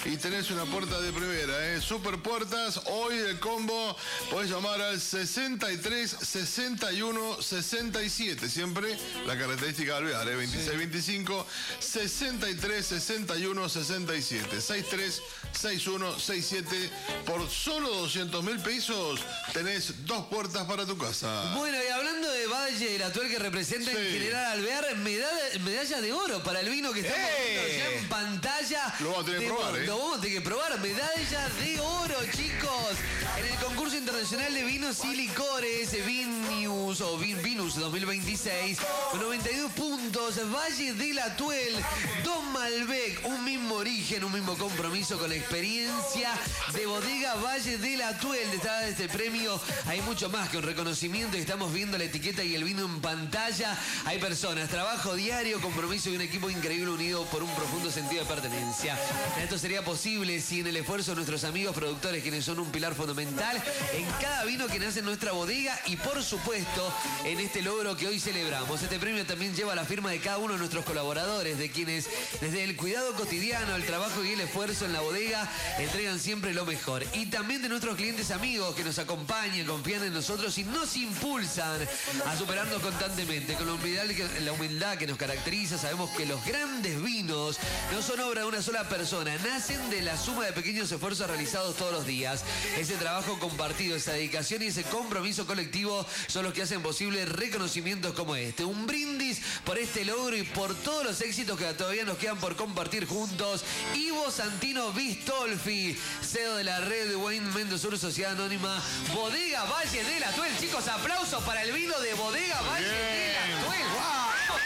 y tenés una puerta de primera, Super puertas, hoy el combo, podés llamar al 63 61 67, siempre la característica de Alvear, 2625 63 61 67, 63 61 67, por solo 200.000 pesos tenés 2 puertas para tu casa. Bueno, y hablando de Valle del Atuel, que representa en general Alvear, medalla de oro para el vino que estamos viendo ya en pantalla. Lo vamos a tener que probar, Lo vamos a tener que probar, medalla de oro, chicos. En el concurso internacional de vinos y licores, Vinus o Vinus 2026, con 92 puntos, Valle del Atuel, 2 Malbec, un mismo origen, un mismo compromiso con la experiencia de Bodega Valle del Atuel. Detrás de este premio hay mucho más que un reconocimiento, y estamos viendo la etiqueta y el vino en pantalla. Hay personas, trabajo diario, compromiso y un equipo increíble unido por un profundo sentido de pertenencia. Esto sería posible sin el esfuerzo de nuestros amigos productores, quienes son un pilar fundamental en cada vino que nace en nuestra bodega, y por supuesto en este logro que hoy celebramos. Este premio también lleva la firma de cada uno de nuestros colaboradores, de quienes desde el cuidado cotidiano, el trabajo y el esfuerzo en la bodega entregan siempre lo mejor. Y también de nuestros clientes amigos que nos acompañan, confían en nosotros y nos impulsan a superarnos constantemente. Con la humildad que nos caracteriza, sabemos que los grandes vinos no son obra de una sola persona, nacen de la suma de pequeños esfuerzos realizados todos los días. Ese trabajo compartido, esa dedicación y ese compromiso colectivo son los que hacen posible reconocimientos como este. Un brindis por este logro y por todos los éxitos que todavía nos quedan por compartir juntos. Ivo Santino Bistolfi, CEO de la red de Wine Mendosur, Sociedad Anónima, Bodega Valle del Atuel. Chicos, aplausos para el vino de Bodega Valle del Atuel. ¡Wow!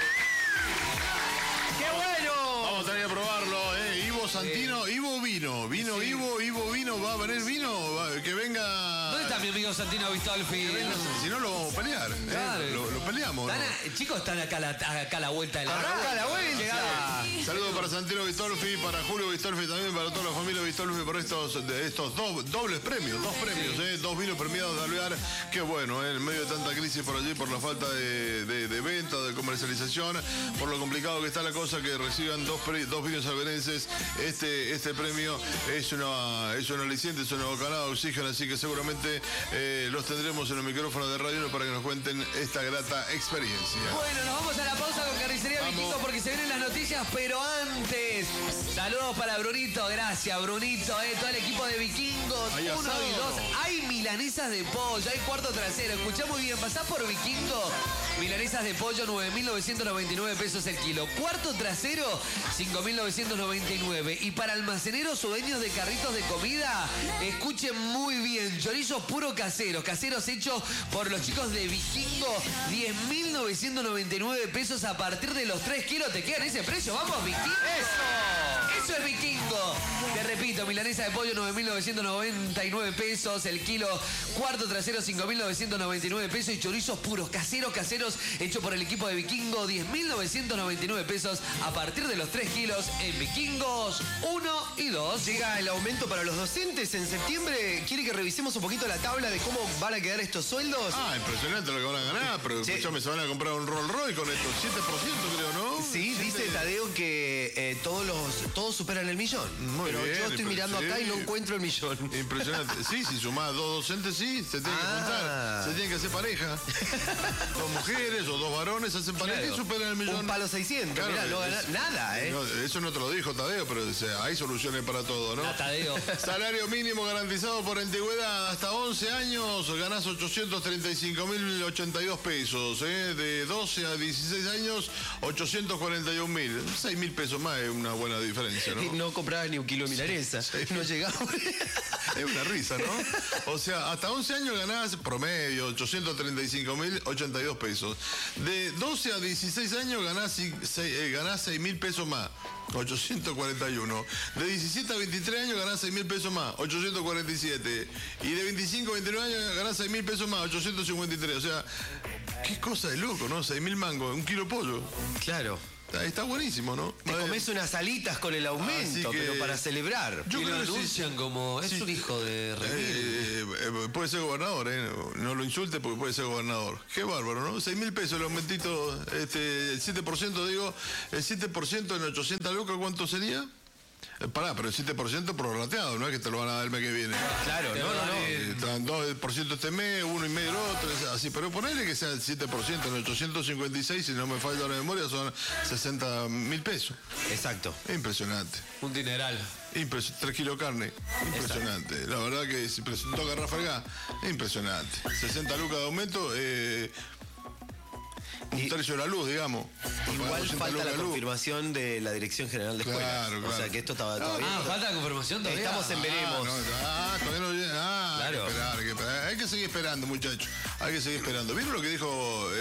¡Qué bueno! Vamos a tener que probarlo, Ivo Santino, Ivo Vino, Ivo Vino, va a venir vino, que venga. ¿Dónde está mi amigo Santino Bistolfi? Si no lo vamos a pelear, Claro. lo peleamos. ¿No? Chicos, están acá a la vuelta de la Acá a la vuelta. Saludos para Santino Bistolfi, para Julio Bistolfi, también para toda la familia Bistolfi por estos dobles premios, 2 premios, 2 vinos premiados de Alvear. Qué bueno, en medio de tanta crisis por allí, por la falta de venta, de comercialización, por lo complicado que está la cosa, que reciban 2 vinos alverenses. Este premio es un aliciente, es una bocanada de oxígeno, así que seguramente los tendremos en el micrófono de Radio 1 para que nos cuenten esta grata experiencia. Bueno, nos vamos a la pausa con Carnicería Vikingo porque se vienen las noticias, pero antes, saludos para Brunito, gracias Brunito, todo el equipo de Vikingos, 1 y 2, hay milanesas de pollo, hay cuarto trasero, escuchá muy bien, pasás por Vikingo, milanesas de pollo 9.999 pesos el kilo, cuarto trasero 5.999, y para almaceneros o dueños de carritos de comida, escuchen muy bien, chorizos puro caseros hechos por los chicos de Vikingo, 10.999 pesos a partir de los 3 kilos. ¿Te quedan ese precio? ¡Vamos, Vikingo! ¡Eso es Vikingo! Te repito, milanesa de pollo 9.999 pesos el kilo, cuarto trasero 5.999 pesos, y chorizos puros caseros hechos por el equipo de Vikingo, 10.999 pesos a partir de los 3 kilos en Vikingos 1 y 2. Llega el aumento para los docentes en septiembre. ¿Quiere que revisemos un poquito la tabla de cómo van a quedar estos sueldos? Impresionante lo que van a ganar, pero escúchame, se van a comprar un Rolls Royce con estos 7%, creo, ¿no? Sí, dice Tadeo que todos superan el millón. Muy pero bien, yo estoy mirando acá y no encuentro el millón. Impresionante. Sí, si sumás 2 docentes, sí, se tienen que juntar. Se tienen que hacer pareja. 2 mujeres o 2 varones hacen pareja y superan el millón. Un palo 600, claro, mirá, no gana nada, No, eso no te lo dijo Tadeo, pero hay soluciones para todo, ¿no? Tadeo. Salario mínimo garantizado por antigüedad, hasta 11 años, ganás 835.082 pesos, De 12 a 16 años, 841.000. 6.000 pesos más es una buena diferencia, ¿no? No compraba ni un kilo de milanesa. No llegaba. Es una risa, ¿no? O sea, hasta 11 años ganás promedio 835.082 pesos. De 12 a 16 años ganás 6.000 pesos más, 841. De 17 a 23 años ganás 6.000 pesos más, 847. Y de 25 a 29 años ganás 6.000 pesos más, 853. O sea, qué cosa de loco, ¿no? 6.000 mangos, un kilo de pollo. Claro. Está buenísimo, ¿no? Te comés unas alitas con el aumento, pero para celebrar. Yo creo que lo anuncian como es un hijo de Remil. Puede ser gobernador, no lo insulte porque puede ser gobernador. Qué bárbaro, ¿no? 6.000 pesos el aumentito, el 7%, digo, el 7% en 800 lucas, ¿cuánto sería? Pero el 7% prorrateado, no es que te lo van a dar el mes que viene. Claro, no. Están 2% este mes, 1,5% el otro, así. Pero ponele que sea el 7%, en 856, si no me falla la memoria, son 60.000 pesos. Exacto. Es impresionante. Un dineral. 3 kilos de carne. Impresionante. La verdad que si presentó Garrafa el Gas, es impresionante. 60 lucas de aumento, un tercio de la luz, digamos. Igual falta la confirmación de la Dirección General de Escuelas. Claro. O sea que esto estaba todavía. Falta la confirmación todavía. Estamos en veremos. Todavía no llega. Claro. Hay que esperar. Hay que seguir esperando, muchachos. Hay que seguir esperando. ¿Vieron lo que dijo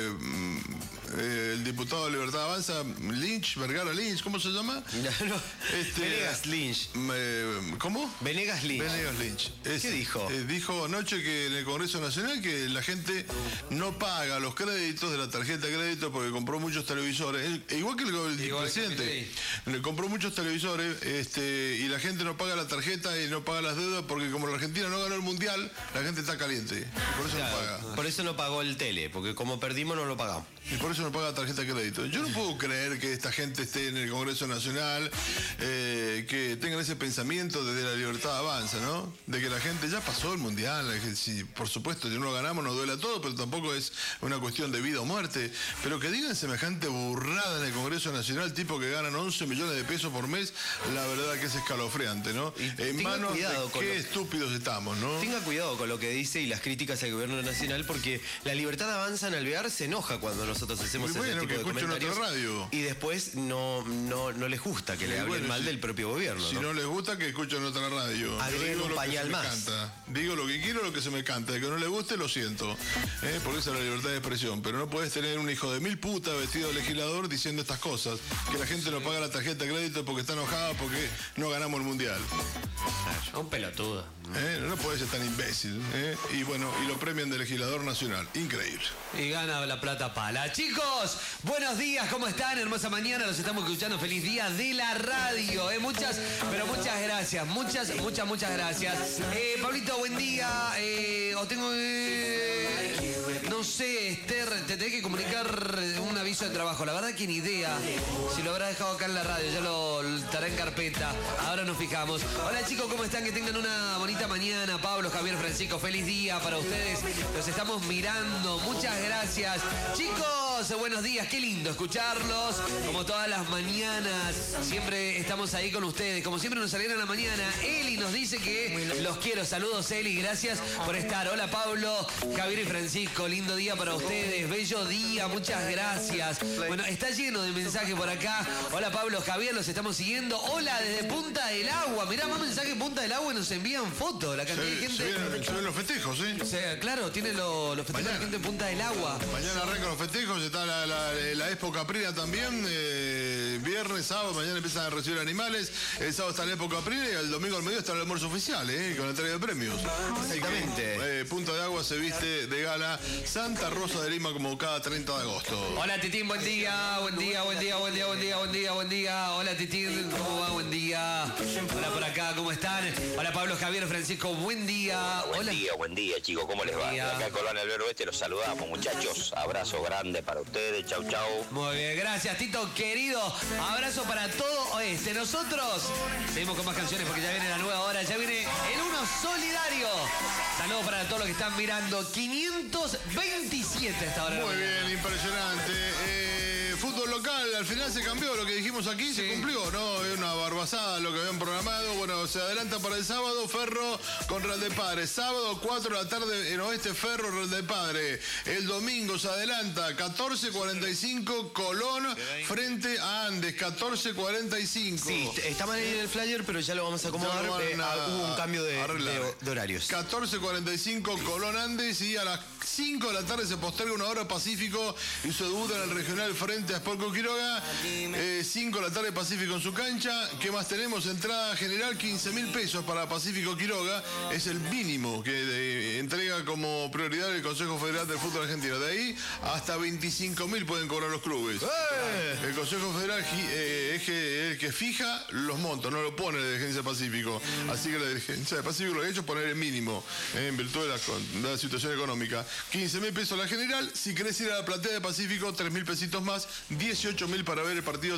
el diputado de Libertad Avanza, Vergara Lynch, ¿cómo se llama? Venegas Lynch. ¿Cómo? Venegas Lynch. ¿Qué dijo? Dijo anoche que en el Congreso Nacional que la gente no paga los créditos de la tarjeta de crédito porque compró muchos televisores. Igual que el presidente. Le compró muchos televisores y la gente no paga la tarjeta y no paga las deudas porque como la Argentina no ganó el Mundial, la gente está caliente. Y por eso no paga. Por eso no pagó el tele, porque como perdimos no lo pagamos. Y por eso no paga tarjeta de crédito. Yo no puedo creer que esta gente esté en el Congreso Nacional, que tengan ese pensamiento desde la Libertad Avanza, ¿no? De que la gente ya pasó el Mundial. Si, por supuesto, si no lo ganamos nos duele a todos, pero tampoco es una cuestión de vida o muerte. Pero que digan semejante burrada en el Congreso Nacional, tipo que ganan 11 millones de pesos por mes, la verdad que es escalofriante, ¿no? En manos de qué estúpidos estamos, ¿no? Tenga cuidado con lo que dice y las críticas al gobierno nacional, porque la Libertad Avanza en Alvear se enoja cuando nosotros hacemos ese tipo de comentarios. Radio. Y después no les gusta que le hablen mal del propio gobierno. Si no les gusta, que escuchen otra radio. Agrega un pañal más. Digo lo que quiero, lo que se me canta. De que no le guste, lo siento. Porque esa es la libertad de expresión. Pero no puedes tener un hijo de 1000 putas vestido de legislador diciendo estas cosas. Que la gente no paga la tarjeta de crédito porque está enojada porque no ganamos el Mundial. Un pelotudo. No puede ser tan imbécil. Y bueno, y lo premian de legislador nacional. Increíble. Y gana la plata pala. Chicos, buenos días, ¿cómo están? Hermosa mañana, los estamos escuchando. Feliz día de la radio. Muchas gracias. Muchas gracias. Pablito, buen día. No sé, Esther, te tenés que comunicar un aviso de trabajo. La verdad que ni idea si lo habrás dejado acá en la radio. Ya lo estará en carpeta. Ahora nos fijamos. Hola chicos, ¿cómo están? Que tengan una bonita mañana. Pablo, Javier, Francisco, feliz día para ustedes. Los estamos mirando. Muchas gracias. Chicos, buenos días. Qué lindo escucharlos. Como todas las mañanas. Siempre estamos ahí con ustedes. Como siempre nos salieron a la mañana. Eli nos dice que los quiero. Saludos, Eli. Gracias por estar. Hola, Pablo, Javier y Francisco. Lindo día para ustedes. Bello día. Muchas gracias. Bueno, está lleno de mensajes por acá. Hola, Pablo, Javier. Los estamos siguiendo. Hola, desde Punta del Agua. Mirá, más mensajes de Punta del Agua y nos envían fotos. La cantidad de gente. Se ven los festejos, ¿sí? O sea, claro, tiene los festejos de la gente de Punta del Agua. Mañana arrancan los festejos, está la Expo Caprina también, viernes, sábado, mañana empiezan a recibir animales, el sábado está la Expo Caprina y el domingo al mediodía está el almuerzo oficial, con la entrega de premios. Exactamente. Punta de Agua se viste de gala Santa Rosa de Lima como cada 30 de agosto. Hola Titín, buen día. Hola Titín, ¿cómo va? Buen día. Hola por acá, ¿cómo están? Hola Pablo, Javier, Francisco, buen día. Hola. Buen día chicos, ¿cómo les va? Acá en Colón Albero Oeste los saludamos, muchachos. Abrazo grande para ustedes, chau chau. Muy bien, gracias Tito, querido. Abrazo para todo Oeste. Nosotros seguimos con más canciones porque ya viene la nueva hora, ya viene el Uno Solidario. Saludos para todos los que están mirando. 527 hasta ahora. Muy bien, impresionante. Fútbol local, al final se cambió, lo que dijimos aquí se cumplió, ¿no? Es una barbazada lo que habían programado. Bueno, se adelanta para el sábado, Ferro con Real de Padre. Sábado, 4 de la tarde en Oeste, Ferro, Real de Padre. El domingo se adelanta, 14:45, Colón frente a Andes, 14:45. Sí, está mal en el flyer, pero ya lo vamos a acomodar. Hubo un cambio de horarios. 14:45, Colón Andes, y a las 5 de la tarde se posterga una hora Pacífico y se debuta en el regional frente a Sporco Quiroga. 5 de la tarde Pacífico en su cancha. ¿Qué más tenemos? Entrada general 15.000 pesos para Pacífico Quiroga. Es el mínimo que entrega como prioridad el Consejo Federal del Fútbol Argentino. De ahí hasta 25.000 pueden cobrar los clubes. El Consejo Federal es el que fija los montos, no lo pone la dirigencia de Pacífico. Así que la dirigencia de Pacífico lo que ha hecho es poner el mínimo en virtud de la situación económica. 15.000 pesos la general. Si querés ir a la platea de Pacífico, 3.000 pesitos más, 18.000 para ver el partido